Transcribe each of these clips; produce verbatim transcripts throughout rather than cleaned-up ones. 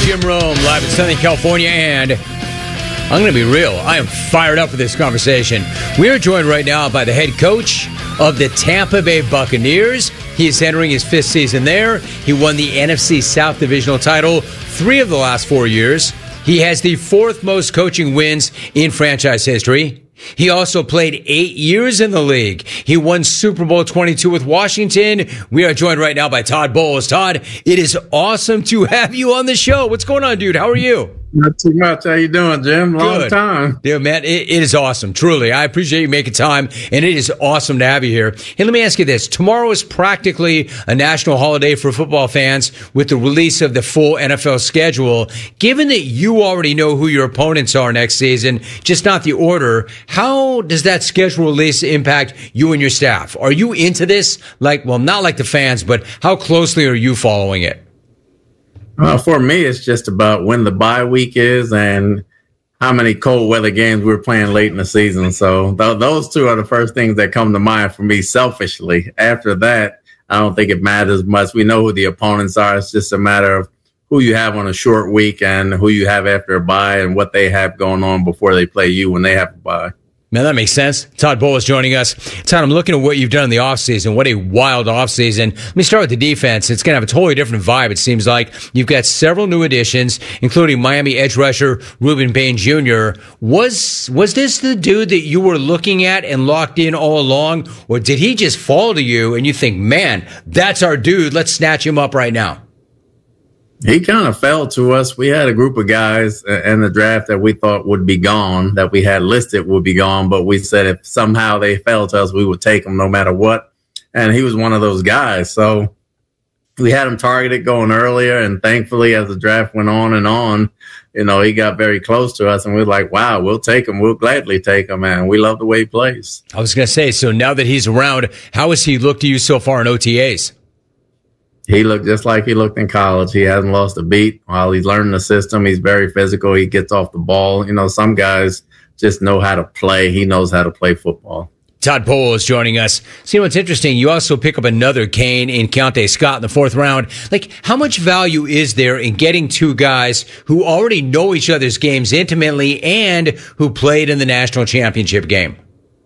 Jim Rome, live in Southern California, and I'm going to be real. I am fired up for this conversation. We are joined right now by the head coach of the Tampa Bay Buccaneers. He is entering his fifth season there. He won the N F C South Divisional title three of the last four years. He has the fourth most coaching wins in franchise history. He also played eight years in the league. He won Super Bowl twenty-two with Washington. We are joined right now by Todd Bowles. Todd, it is awesome to have you on the show. What's going on, dude? How are you? Not too much. How you doing, Jim? Long Good. time. Yeah, man, it, it is awesome. Truly. I appreciate you making time, and it is awesome to have you here. Hey, let me ask you this. Tomorrow is practically a national holiday for football fans with the release of the full N F L schedule. Given that you already know who your opponents are next season, just not the order, how does that schedule release impact you and your staff? Are you into this? Like, well, not like the fans, but how closely are you following it? Uh, for me, it's just about when the bye week is and how many cold weather games we're playing late in the season. So th- those two are the first things that come to mind for me selfishly. After that, I don't think it matters much. We know who the opponents are. It's just a matter of who you have on a short week and who you have after a bye and what they have going on before they play you when they have a bye. Man, that makes sense. Todd Bowles joining us. Todd, I'm looking at what you've done in the offseason. What a wild offseason. Let me start with the defense. It's going to have a totally different vibe, it seems like. You've got several new additions, including Miami edge rusher Ruben Bain Junior Was was this the dude that you were looking at and locked in all along? Or did he just fall to you and you think, man, that's our dude. Let's snatch him up right now? He kind of fell to us. We had a group of guys in the draft that we thought would be gone, that we had listed would be gone, but we said if somehow they fell to us, we would take them no matter what. And he was one of those guys. So we had him targeted going earlier, and thankfully as the draft went on and on, you know, he got very close to us, and we were like, wow, we'll take him. We'll gladly take him, man. We love the way he plays. I was going to say, so now that he's around, how has he looked to you so far in O T As? He looked just like he looked in college. He hasn't lost a beat while he's learning the system. He's very physical. He gets off the ball. You know, some guys just know how to play. He knows how to play football. Todd Bowles joining us. See, what's interesting, you also pick up another Kane in Keontae Scott in the fourth round. Like, how much value is there in getting two guys who already know each other's games intimately and who played in the national championship game?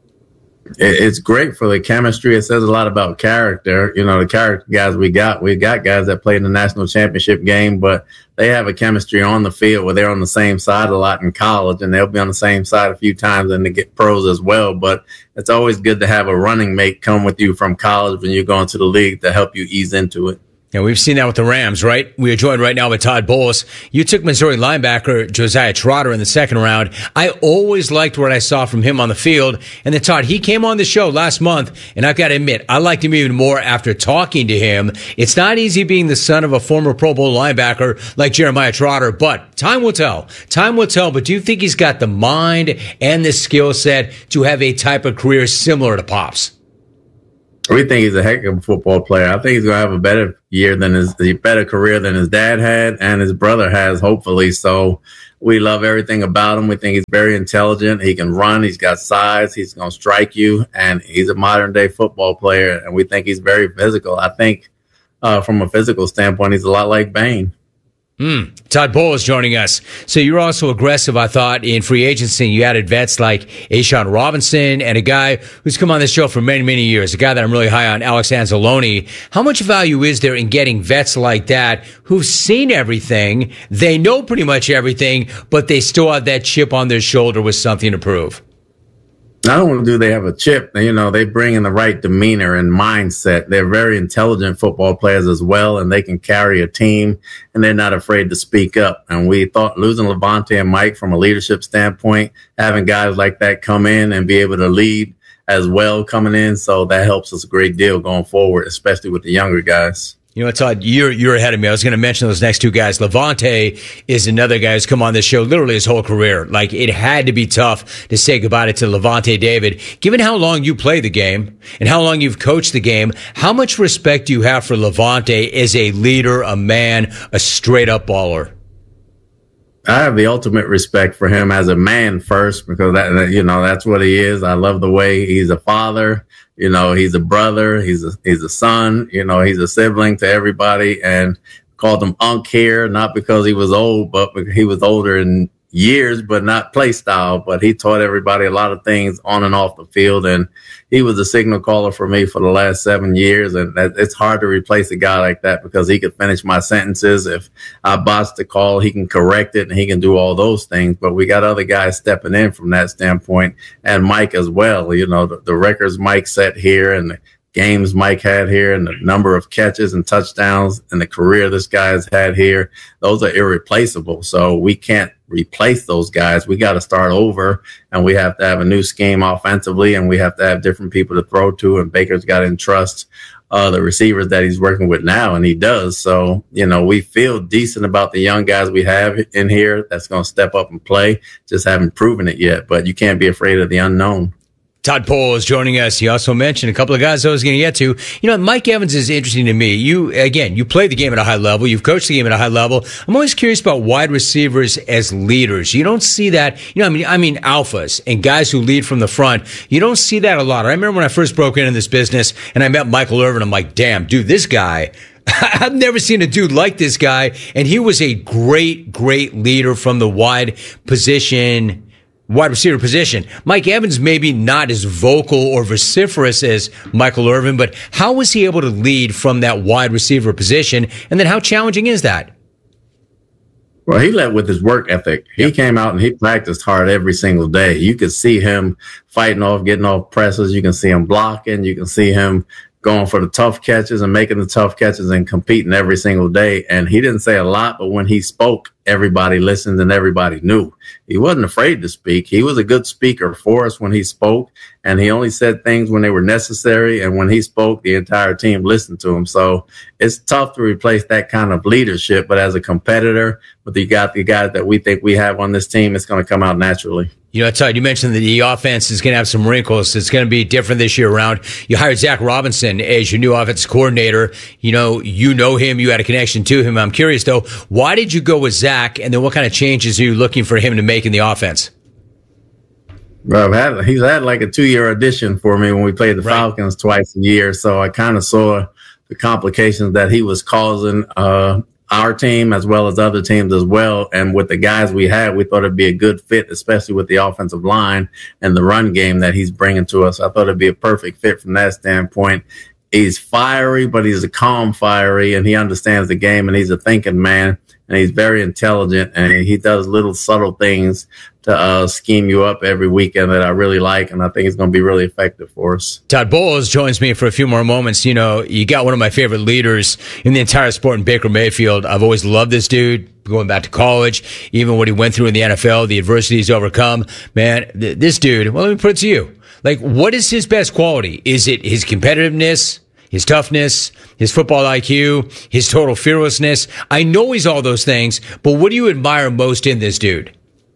It's great for the chemistry. It says a lot about character. You know, the character guys we got, we got guys that played in the national championship game, but they have a chemistry on the field where they're on the same side a lot in college, and they'll be on the same side a few times and they get pros as well. But it's always good to have a running mate come with you from college when you're going to the league to help you ease into it. Yeah, we've seen that with the Rams, right? We are joined right now by Todd Bowles. You took Missouri linebacker Josiah Trotter in the second round. I always liked what I saw from him on the field. And then, Todd, he came on the show last month, and I've got to admit, I liked him even more after talking to him. It's not easy being the son of a former Pro Bowl linebacker like Jeremiah Trotter, but time will tell. Time will tell, but do you think he's got the mind and the skill set to have a type of career similar to Pop's? We think he's a heck of a football player. I think he's going to have a better year than his, a better career than his dad had and his brother has, hopefully. So we love everything about him. We think he's very intelligent. He can run. He's got size. He's going to strike you. And he's a modern day football player. And we think he's very physical. I think uh, from a physical standpoint, he's a lot like Bain. Mm. Todd Bowles joining us. So you're also aggressive, I thought, in free agency. You added vets like Ashawn Robinson and a guy who's come on this show for many, many years, a guy that I'm really high on, Alex Anzalone. How much value is there in getting vets like that who've seen everything, they know pretty much everything, but they still have that chip on their shoulder with something to prove? Not only do they have a chip, you know, they bring in the right demeanor and mindset. They're very intelligent football players as well, and they can carry a team, and they're not afraid to speak up. And we thought losing Levante and Mike from a leadership standpoint, having guys like that come in and be able to lead as well coming in, so that helps us a great deal going forward, especially with the younger guys. You know, Todd, you're, you're ahead of me. I was going to mention those next two guys. Levante is another guy who's come on this show literally his whole career. Like, it had to be tough to say goodbye to Levante David. Given how long you play the game and how long you've coached the game, how much respect do you have for Levante as a leader, a man, a straight-up baller? I have the ultimate respect for him as a man first, because that, you know, that's what he is. I love the way he's a father. You know, he's a brother. He's a, he's a son. You know, he's a sibling to everybody. And called him Unk here, not because he was old, but because he was older in years, but not play style. But he taught everybody a lot of things on and off the field. And he was a signal caller for me for the last seven years. And that, it's hard to replace a guy like that because he could finish my sentences. If I botched the call, he can correct it and he can do all those things. But we got other guys stepping in from that standpoint, and Mike as well. You know, the, the records Mike set here and the games Mike had here and the number of catches and touchdowns and the career this guy has had here, those are irreplaceable. So we can't replace those guys. We got to start over, and we have to have a new scheme offensively, and we have to have different people to throw to, and Baker's got to entrust uh, the receivers that he's working with now, and he does. So, you know, we feel decent about the young guys we have in here that's going to step up and play. Just haven't proven it yet, but you can't be afraid of the unknown. Todd Pole is joining us. He also mentioned a couple of guys I was going to get to. You know, Mike Evans is interesting to me. You, again, you play the game at a high level. You've coached the game at a high level. I'm always curious about wide receivers as leaders. You don't see that. You know, I mean, I mean, alphas and guys who lead from the front. You don't see that a lot. I remember when I first broke into this business and I met Michael Irvin. I'm like, damn, dude, this guy, I've never seen a dude like this guy. And he was a great, great leader from the wide position. Wide receiver position. Mike Evans maybe not as vocal or vociferous as Michael Irvin, but how was he able to lead from that wide receiver position? And then how challenging is that? Well, he led with his work ethic. He yep. came out and he practiced hard every single day. You could see him fighting off, getting off presses. You can see him blocking. You can see him going for the tough catches and making the tough catches and competing every single day. And he didn't say a lot, but when he spoke, everybody listened and everybody knew. He wasn't afraid to speak. He was a good speaker for us when he spoke, and he only said things when they were necessary. And when he spoke, the entire team listened to him. So it's tough to replace that kind of leadership. But as a competitor, with the got the guys that we think we have on this team, it's going to come out naturally. You know, Todd, you mentioned that the offense is going to have some wrinkles. It's going to be different this year around. You hired Zach Robinson as your new offensive coordinator. You know, you know him. You had a connection to him. I'm curious, though, why did you go with Zach? And then what kind of changes are you looking for him to make in the offense? Well, had, he's had like a two-year audition for me when we played the right. Falcons twice a year. So I kind of saw the complications that he was causing uh, our team as well as other teams as well. And with the guys we had, we thought it'd be a good fit, especially with the offensive line and the run game that he's bringing to us. I thought it'd be a perfect fit from that standpoint. He's fiery, but he's a calm fiery, and he understands the game, and he's a thinking man, and he's very intelligent, and he does little subtle things to uh, scheme you up every weekend that I really like, and I think it's going to be really effective for us. Todd Bowles joins me for a few more moments. You know, you got one of my favorite leaders in the entire sport in Baker Mayfield. I've always loved this dude, going back to college, even what he went through in the N F L, the adversity he's overcome. Man, th- this dude, well, let me put it to you. Like, what is his best quality? Is it his competitiveness, his toughness, his football I Q, his total fearlessness? I know he's all those things, but what do you admire most in this dude?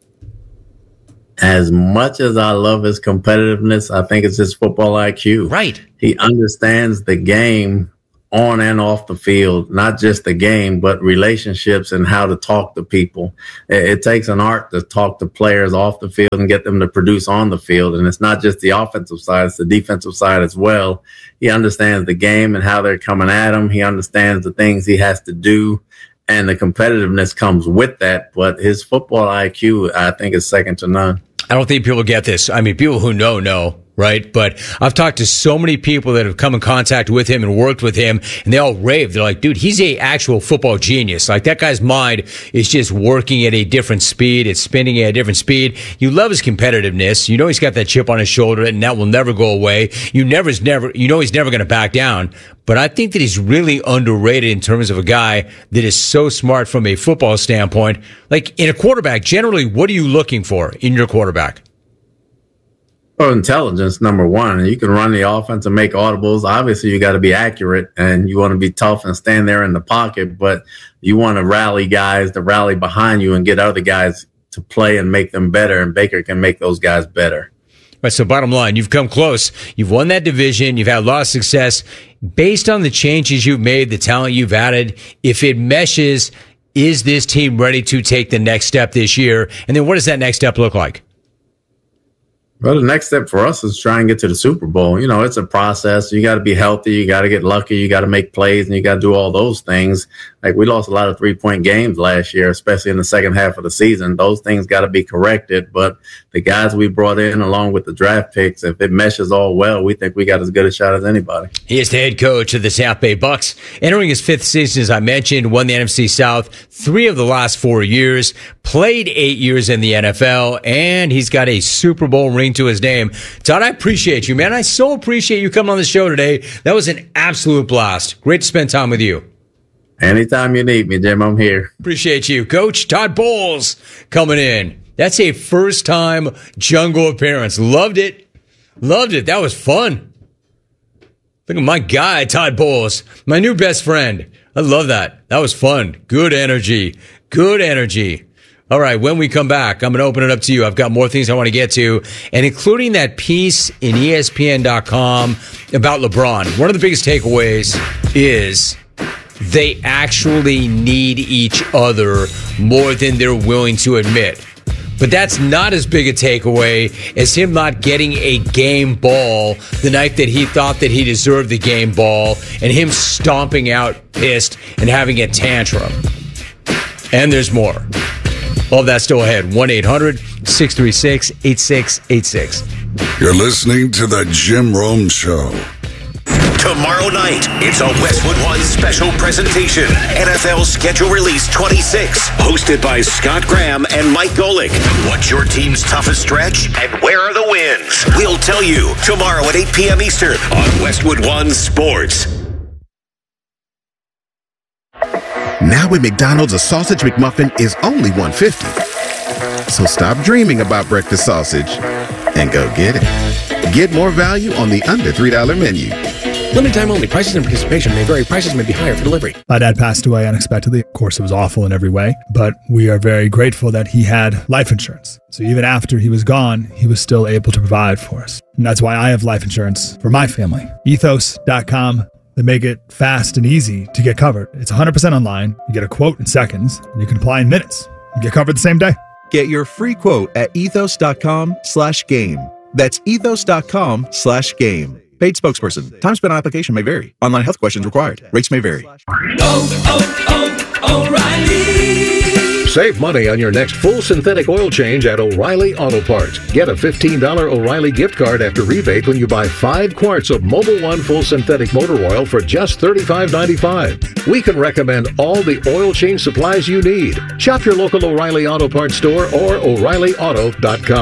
As much as I love his competitiveness, I think it's his football I Q. Right. He understands the game on and off the field, not just the game, but relationships and how to talk to people. It, it takes an art to talk to players off the field and get them to produce on the field. And it's not just the offensive side, it's the defensive side as well. He understands the game and how they're coming at him. He understands the things he has to do, and the competitiveness comes with that. But his football I Q, I think, is second to none. I don't think people get this. I mean, people who know, know. Right. But I've talked to so many people that have come in contact with him and worked with him, and they all rave. They're like, dude, he's a actual football genius. Like, that guy's mind is just working at a different speed. It's spinning at a different speed. You love his competitiveness. You know, he's got that chip on his shoulder, and that will never go away. You never, never, you know, he's never going to back down. But I think that he's really underrated in terms of a guy that is so smart from a football standpoint. Like, in a quarterback, generally, what are you looking for in your quarterback? Well, intelligence, number one. You can run the offense and make audibles. Obviously, you got to be accurate, and you want to be tough and stand there in the pocket, but you want to rally guys to rally behind you and get other guys to play and make them better, and Baker can make those guys better. Right, so bottom line, you've come close. You've won that division. You've had a lot of success. Based on the changes you've made, the talent you've added, if it meshes, is this team ready to take the next step this year? And then what does that next step look like? Well, the next step for us is try and get to the Super Bowl. You know, it's a process. You got to be healthy. You got to get lucky. You got to make plays, and you got to do all those things. Like, we lost a lot of three-point games last year, especially in the second half of the season. Those things got to be corrected. But the guys we brought in, along with the draft picks, if it meshes all well, we think we got as good a shot as anybody. He is the head coach of the Tampa Bay Bucks, entering his fifth season, as I mentioned, won the N F C South three of the last four years, played eight years in the N F L, and he's got a Super Bowl ring to his name. Todd, I appreciate you, man. I so appreciate you coming on the show today. That was an absolute blast. Great to spend time with you. Anytime you need me, Jim, I'm here. Appreciate you. Coach Todd Bowles coming in. That's a first-time Jungle appearance. Loved it. Loved it. That was fun. Look at my guy, Todd Bowles, my new best friend. I love that. That was fun. Good energy. Good energy. All right, when we come back, I'm going to open it up to you. I've got more things I want to get to, and including that piece in E S P N dot com about LeBron. One of the biggest takeaways is they actually need each other more than they're willing to admit. But that's not as big a takeaway as him not getting a game ball the night that he thought that he deserved the game ball, and him stomping out pissed and having a tantrum. And there's more. All of that still ahead. one eight hundred six three six eight six eight six. You're listening to The Jim Rome Show. Tomorrow night, it's a Westwood One special presentation. N F L Schedule Release twenty-six, hosted by Scott Graham and Mike Golick. What's your team's toughest stretch, and where are the wins? We'll tell you tomorrow at eight p.m. Eastern on Westwood One Sports. Now at McDonald's, a sausage McMuffin is only one dollar fifty. So stop dreaming about breakfast sausage and go get it. Get more value on the under three dollar menu. Limited time only. Prices and participation may vary. Prices may be higher for delivery. My dad passed away unexpectedly. Of course, it was awful in every way, but we are very grateful that he had life insurance. So even after he was gone, he was still able to provide for us. And that's why I have life insurance for my family. ethos dot com. They make it fast and easy to get covered. It's one hundred percent online. You get a quote in seconds, and you can apply in minutes. You get covered the same day. Get your free quote at ethos dot com slash game. That's ethos dot com slash game. Paid spokesperson. Time spent on application may vary. Online health questions required. Rates may vary. Oh, oh, O'Reilly. Save money on your next full synthetic oil change at O'Reilly Auto Parts. Get a fifteen dollars O'Reilly gift card after rebate when you buy five quarts of Mobil One full synthetic motor oil for just thirty-five ninety-five. We can recommend all the oil change supplies you need. Shop your local O'Reilly Auto Parts store or O'Reilly Auto dot com.